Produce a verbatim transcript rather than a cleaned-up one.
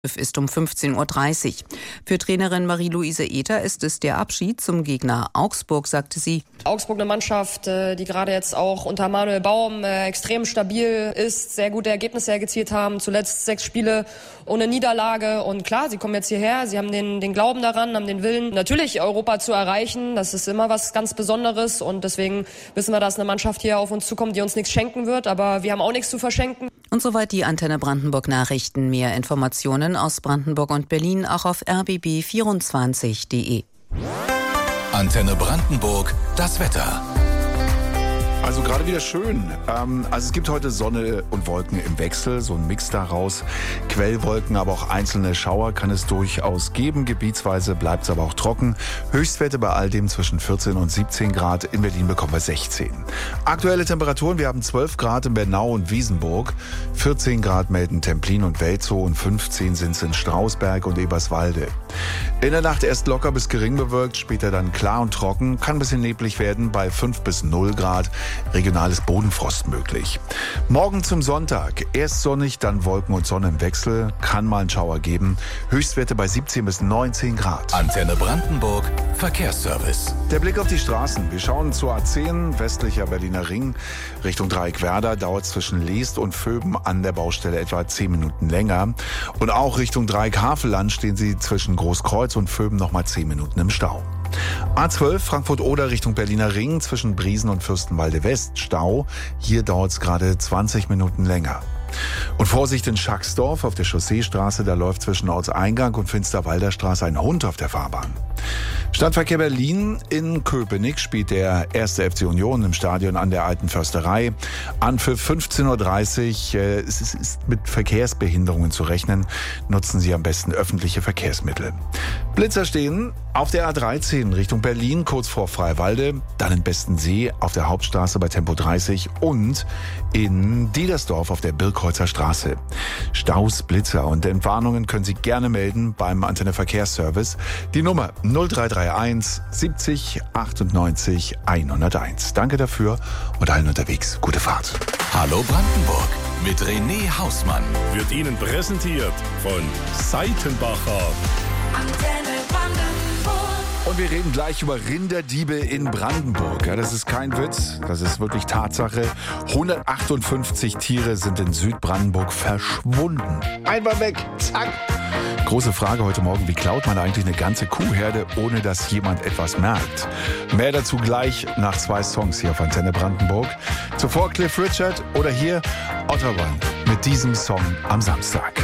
ist um fünfzehn Uhr dreißig. Für Trainerin Marie-Louise Ether ist es der Abschied zum Gegner Augsburg, sagte sie. Augsburg eine Mannschaft, die gerade jetzt auch unter Manuel Baum extrem stabil ist, sehr gute Ergebnisse erzielt haben, zuletzt sechs Spiele ohne Niederlage. Und klar, sie kommen jetzt hierher, sie haben den, den Glauben daran, haben den Willen, natürlich Europa zu erreichen. Das ist immer was ganz Besonderes und deswegen wissen wir, dass eine Mannschaft hier auf uns zukommt, die uns nichts schenken wird, aber wir haben auch nichts zu verschenken. Und soweit die Antenne Brandenburg Nachrichten. Mehr Informationen aus Brandenburg und Berlin auch auf r b b vierundzwanzig punkt d e. Antenne Brandenburg, das Wetter. Also gerade wieder schön. Ähm, also es gibt heute Sonne und Wolken im Wechsel, so ein Mix daraus. Quellwolken, aber auch einzelne Schauer kann es durchaus geben. Gebietsweise bleibt es aber auch trocken. Höchstwerte bei all dem zwischen vierzehn und siebzehn Grad. In Berlin bekommen wir sechzehn. Aktuelle Temperaturen, wir haben zwölf Grad in Bernau und Wiesenburg. vierzehn Grad melden Templin und Welzow und fünfzehn sind es in Strausberg und Eberswalde. In der Nacht erst locker bis gering bewölkt, später dann klar und trocken. Kann ein bisschen neblig werden bei fünf bis null Grad. Regionales Bodenfrost möglich. Morgen zum Sonntag. Erst sonnig, dann Wolken und Sonne im Wechsel. Kann mal einen Schauer geben. Höchstwerte bei siebzehn bis neunzehn Grad. Antenne Brandenburg, Verkehrsservice. Der Blick auf die Straßen. Wir schauen zur A zehn, westlicher Berliner Ring. Richtung Dreieckwerder dauert zwischen Leest und Vöben an der Baustelle etwa zehn Minuten länger. Und auch Richtung Dreieck-Havelland stehen Sie zwischen Großkreuz und Vöben nochmal zehn Minuten im Stau. A zwölf Frankfurt-Oder Richtung Berliner Ring zwischen Briesen und Fürstenwalde West Stau. Hier dauert es gerade zwanzig Minuten länger. Und Vorsicht in Schacksdorf auf der Chausseestraße, da läuft zwischen Ortseingang und Finsterwalder Straße ein Hund auf der Fahrbahn. Stadtverkehr Berlin in Köpenick spielt der erste F C Union im Stadion an der Alten Försterei. Anpfiff fünfzehn Uhr dreißig. Es ist mit Verkehrsbehinderungen zu rechnen. Nutzen Sie am besten öffentliche Verkehrsmittel. Blitzer stehen auf der A dreizehn Richtung Berlin, kurz vor Freiwalde. Dann in Bestensee auf der Hauptstraße bei Tempo dreißig und in Diedersdorf auf der Birkholzer Straße. Staus, Blitzer und Entwarnungen können Sie gerne melden beim Antenne Verkehrsservice. Die Nummer null drei drei eins siebzig achtundneunzig hunderteins. Danke dafür und allen unterwegs gute Fahrt. Hallo Brandenburg mit René Hausmann. Wird Ihnen präsentiert von Seitenbacher. Antenne Brandenburg. Und wir reden gleich über Rinderdiebe in Brandenburg. Ja, das ist kein Witz, das ist wirklich Tatsache. hundertachtundfünfzig Tiere sind in Südbrandenburg verschwunden. Einfach weg, zack. Große Frage heute Morgen, wie klaut man eigentlich eine ganze Kuhherde, ohne dass jemand etwas merkt? Mehr dazu gleich nach zwei Songs hier auf Antenne Brandenburg. Zuvor Cliff Richard oder hier Otterwan mit diesem Song am Samstag.